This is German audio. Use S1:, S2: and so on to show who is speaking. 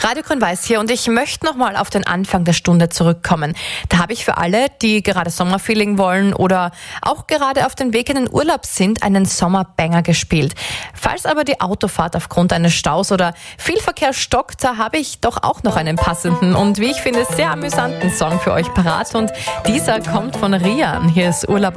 S1: Radio Grün-Weiß hier und ich möchte nochmal auf den Anfang der Stunde zurückkommen. Da habe ich für alle, die gerade Sommerfeeling wollen oder auch gerade auf dem Weg in den Urlaub sind, einen Sommerbanger gespielt. Falls aber die Autofahrt aufgrund eines Staus oder viel Verkehr stockt, da habe ich doch auch noch einen passenden und wie ich finde sehr amüsanten Song für euch parat und dieser kommt von Rian. Hier ist Urlaub